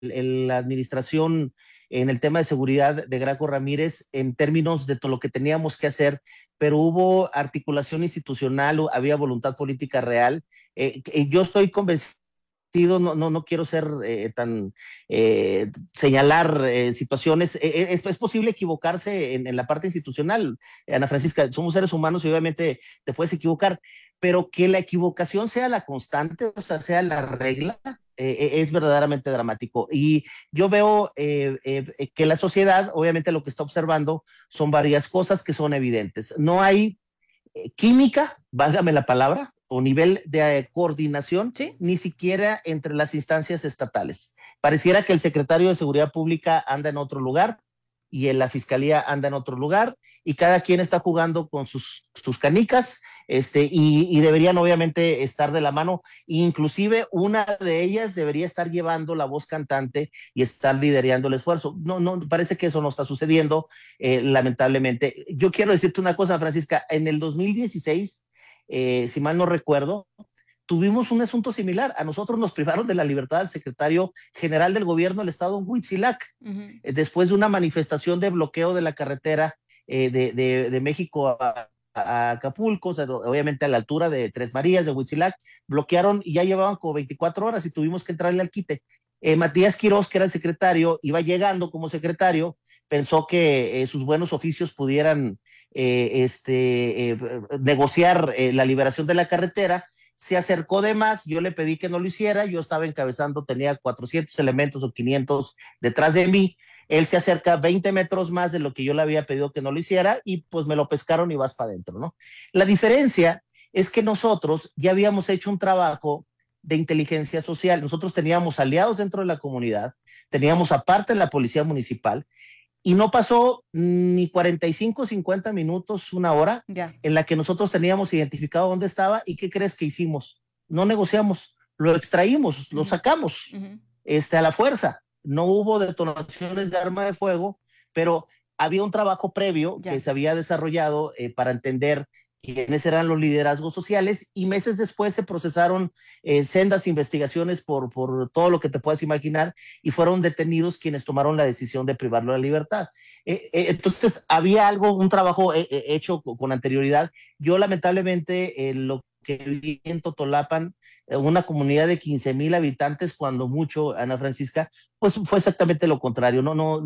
la administración en el tema de seguridad de Graco Ramírez en términos de todo lo que teníamos que hacer, pero hubo articulación institucional, había voluntad política real. Yo estoy convencido, no quiero ser señalar situaciones. Es posible equivocarse en la parte institucional, Ana Francisca. Somos seres humanos y obviamente te puedes equivocar, pero que la equivocación sea la constante, o sea, sea la regla, es verdaderamente dramático. Y yo veo que la sociedad, obviamente, lo que está observando son varias cosas que son evidentes. No hay química, válgame la palabra, o nivel de coordinación, ¿Sí? ni siquiera entre las instancias estatales. Pareciera que el secretario de Seguridad Pública anda en otro lugar y en la fiscalía anda en otro lugar y cada quien está jugando con sus canicas, y deberían obviamente estar de la mano. Inclusive una de ellas debería estar llevando la voz cantante y estar liderando el esfuerzo. No, parece que eso no está sucediendo, lamentablemente. Yo quiero decirte una cosa, Francisca. En el 2016, si mal no recuerdo, tuvimos un asunto similar. A nosotros nos privaron de la libertad al secretario general del gobierno del estado, Huitzilac, después de una manifestación de bloqueo de la carretera de México a Acapulco, o sea, obviamente a la altura de Tres Marías, de Huitzilac, bloquearon y ya llevaban como 24 horas y tuvimos que entrarle al quite. Matías Quirós, que era el secretario, iba llegando como secretario, pensó que sus buenos oficios pudieran negociar la liberación de la carretera. Se acercó de más, yo le pedí que no lo hiciera, yo estaba encabezando, tenía 400 elementos o 500 detrás de mí. Él se acerca 20 metros más de lo que yo le había pedido que no lo hiciera y pues me lo pescaron y vas para adentro, ¿no? La diferencia es que nosotros ya habíamos hecho un trabajo de inteligencia social. Nosotros teníamos aliados dentro de la comunidad, teníamos aparte la policía municipal, y no pasó ni 45, 50 minutos, una hora, en la que nosotros teníamos identificado dónde estaba. ¿Y qué crees que hicimos? No negociamos, lo extraímos, lo sacamos a la fuerza. No hubo detonaciones de arma de fuego, pero había un trabajo previo que se había desarrollado para entender quiénes eran los liderazgos sociales, y meses después se procesaron sendas investigaciones por todo lo que te puedas imaginar, y fueron detenidos quienes tomaron la decisión de privarlo de la libertad. Entonces había un trabajo hecho con anterioridad. Yo lamentablemente lo que vi en Totolapan, una comunidad de 15,000 habitantes, cuando mucho, Ana Francisca, pues fue exactamente lo contrario.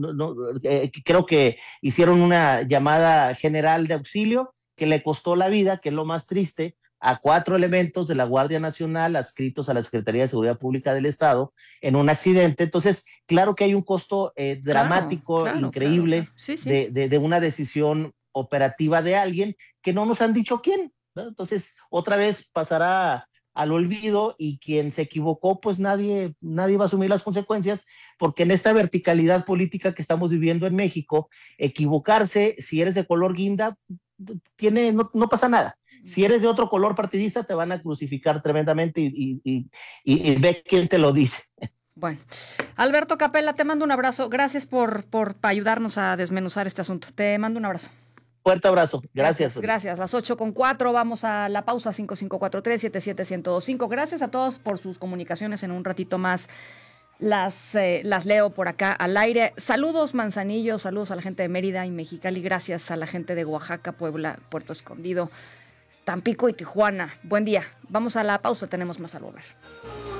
Creo que hicieron una llamada general de auxilio que le costó la vida, que es lo más triste, a 4 elementos de la Guardia Nacional adscritos a la Secretaría de Seguridad Pública del Estado en un accidente. Entonces, claro que hay un costo dramático, increíble, claro. Sí. de una decisión operativa de alguien que no nos han dicho quién, ¿no? Entonces, otra vez pasará al olvido, y quien se equivocó, pues nadie va a asumir las consecuencias, porque en esta verticalidad política que estamos viviendo en México, equivocarse, si eres de color guinda, no pasa nada. Si eres de otro color partidista, te van a crucificar tremendamente, y ve quién te lo dice. Bueno, Alberto Capella, te mando un abrazo. Gracias por ayudarnos a desmenuzar este asunto. Te mando un abrazo. Fuerte abrazo. Gracias. Gracias. Las 8:04, vamos a la pausa. 5543-77125. Gracias a todos por sus comunicaciones. En un ratito más las leo por acá al aire. Saludos, Manzanillo, saludos a la gente de Mérida y Mexicali, gracias a la gente de Oaxaca, Puebla, Puerto Escondido, Tampico y Tijuana. Buen día. Vamos a la pausa, tenemos más al volver.